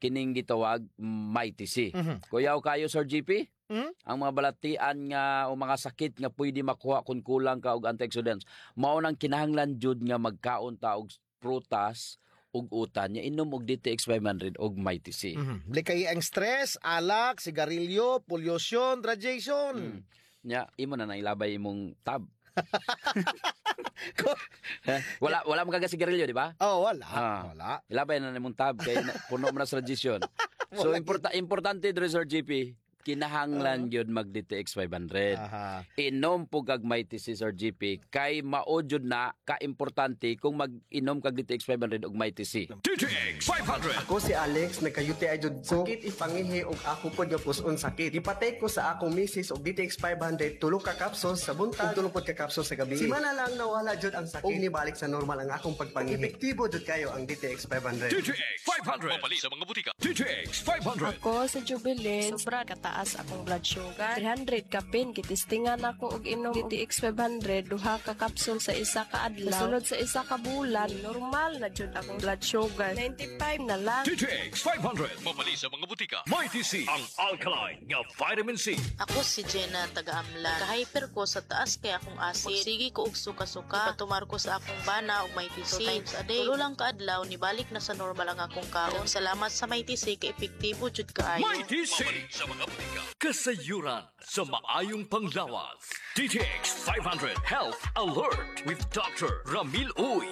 kining gitawag Mighty C. Kuyaw kayo Sir GP? Ang mga balatian nga o mga sakit nga pwede makuha kung kulang ka og antioxidants, mao nang kinahanglan jud nga magkaon ta og prutas ug utan nya inom og DTX 500 og Mighty C. Likay ang stress, alak, sigarilyo, pollution, radiation. Nya imo na ilabay imong tab. wala magkaga sigarilyo, di ba? Oh, wala. Ilabay na imong tab kay puno mo na sa radiation. So importante dre Sir GP, kinahanglan yun mag DTX 500. Inom po kag Mighty C Sir GP kay mao jud na ka-importante kung mag-inom kag DTX 500 og Mighty C. DTX 500. Ako si Alex, nagka-UTI jud ko. Sakit ipangihi og ako pod nga puson sakit. Ipatay ko sa akong misis og DTX 500 tulo ka capsules sa buntag ug tulo pod ka capsules sa gabi. Simana lang nawala jud ang sakit. Og nibalik sa normal ang akong pagpangihi. Epektibo jud kayo ang DTX 500. DTX 500. Mapali sa mga butika. DTX 500. Ako sa Jubilin, sobra kataas akong blood sugar. 300 kapin, kitistingan ako og inom DTX 500, duha ka capsule sa isa ka adlaw. Sunod sa isa ka bulan, normal na jud akong blood sugar. 95 na lang. DTX 500. Mapali sa mga butika. Mighty C, ang alkaline nga vitamin C. Ako si Jenna, taga-Amlan. Ka-hyper ko sa taas kay akong acid. Sige ko og suka-suka. Patumar ko sa akong bana og Mighty C. 2 times a day. Tulo lang ka adlaw, nibalik na sa normal ang akong kaon. Salamat sa Mighty C, kay epektibo jud kaayo. Mighty C, mapali sa mga butika. Kasayuran sa maayong panglawas. DTX 500 Health Alert with Dr. Ramil Uy.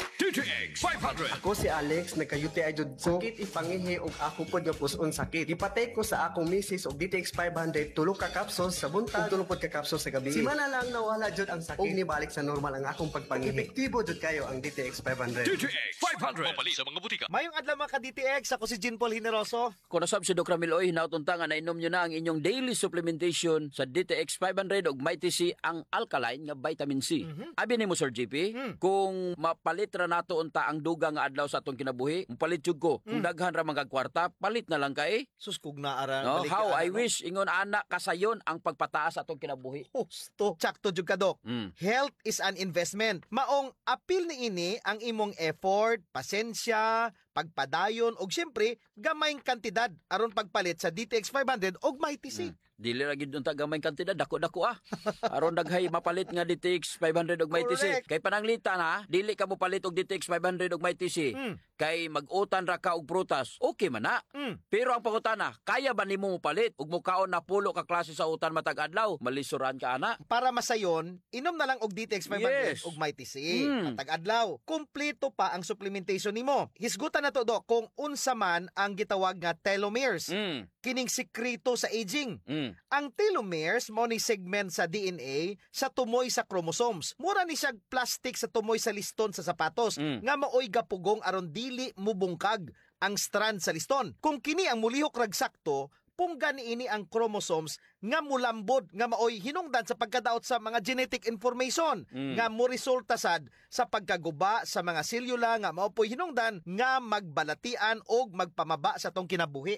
DTX 500. Ako si Alex, nagka-UTI jud ko. Sakit ipangihi og ako pod nga puson sakit. Ipatay ko sa akong misis og DTX 500 tulo ka capsules sa buntag ug tulo pod ka capsules sa gabi. Simana lang nawala jud ang sakit. Og nibalik sa normal ang akong pagpangihi. Epektibo jud kayo ang DTX 500. DTX 500. Mapali sa mga butika. Mayong adlaw mga ka-DTX, ako si Jean Paul Hineroso. Kung nasab si Dr. Ramil Uy, nautunta nga nainom nyo na ang inyong daily supplementation sa DTX 500 og Mighty C, ang alkaline nga vitamin C. Abi nimo Sir GP, kung mapalit ra nato unta ang duga nga adlaw sa atong kinabuhi, palit jud ko. Kung daghan ra mga kwarta, palit na lang kay. Sus kog naara. No, how I wish ingon ana kasayon ang pagpataas sa atong kinabuhi. Husto. Sakto jud ka, Dok. Health is an investment. Maong apil ni ini ang imong effort, pasensya, pagpadayon og syempre gamayng kantidad aron pagpalit sa DTX 500 og Mighty C. Dili ra gid unta gamay kantidad, dako-dako aron daghay mapalit nga DTX 500 og Mighty C. Kay pananglitan dili ka mo palit og DTX 500 og Mighty C. Kay mag-utan ra ka og prutas, okay man na. Pero ang pangutana, kaya ba nimo mo palit ug mukaon na pulo ka klase sa utan matag adlaw? Malisuran ka ana. Para masayon, inom na lang og DTX 500 og Mighty C. Matag adlaw, kumpleto pa ang supplementation nimo. Hisgutan na to, Dok, kung unsa man ang gitawag nga telomeres. Kining sikreto sa aging. Ang telomeres mo ni segment sa DNA sa tumoy sa chromosomes. Mura ni siya plastic sa tumoy sa liston sa sapatos nga maoy gapugong aron dili mubungkag ang strand sa liston. Kung kini ang mulihok rag sakto, punggan ini ang chromosomes nga mulambod nga maoy hinungdan sa pagkadaot sa mga genetic information nga mo resulta sad sa pagkaguba sa mga selula nga maopoy hinungdan nga magbalatian og magpamaba sa tong kinabuhi.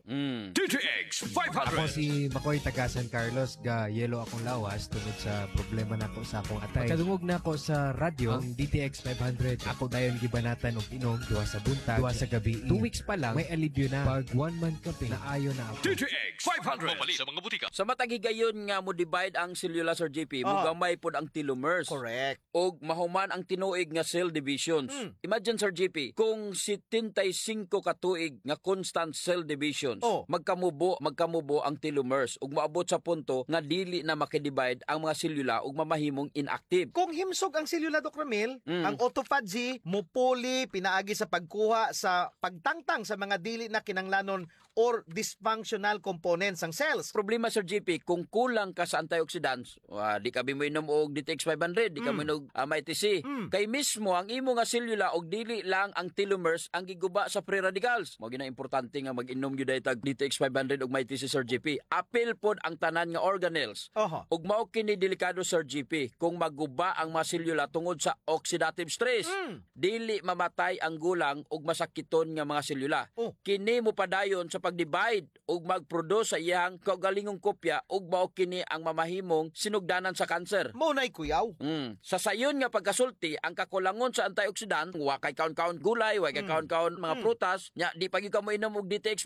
DTX 500. Ako si Makoy taga San Carlos, ga yelo akong lawas tungod sa problema nako sa akong atay. Kadungog nako sa radyo ang DTX 500. Ako dayon gibanatan og inom duha sa buntag, duha sa gabi. 2 weeks pa lang may alibyo na. Pag 1 month ka na ayo na ako. DTX 500. Mapali sa mga butika. Sa matagigayon nga mo divide ang selula Sir GP, mugamay pod ang telomeres. Correct. Og mahuman ang tinuig nga cell divisions. Imagine Sir GP, kung 75 ka tuig nga constant cell divisions, magkamubo ang telomeres ug maabot sa punto nga dili na makidivide ang mga selula ug mamahimong inactive. Kung himsog ang selula, Dok Ramil, ang autophagy mupuli pinaagi sa pagkuha sa pagtangtang sa mga dili na kinanglanon or dysfunctional components ng cells. Problema Sir GP, kung kulang ka sa antioxidants, di ka mo inom og DTX 500, di ka mo inom Mighty C. Kay mismo ang imo nga selula og dili lang ang telomeres ang giguba sa free radicals. Mao gina importante nga mag-inom gyud tag DTX 500 og Mighty C Sir GP. Apil pod ang tanan nga organelles. Ug mao kini delikado Sir GP kung maguba ang mga selula tungod sa oxidative stress. Dili mamatay ang gulang ug masakiton nga mga selula. Kini mo padayon sa pag-divide ug mag-produce sa iyang kaugalingong kopya ug mao kini ang mamahimong sinugdanan sa kanser. Mao nay kuyaw. Sa sayon nga pagkasulti, ang kakulangon sa antioxidant, wa kay kaon-kaon gulay, wa kay kaon-kaon mga prutas, nya di pa gyud ka mo inom og DTX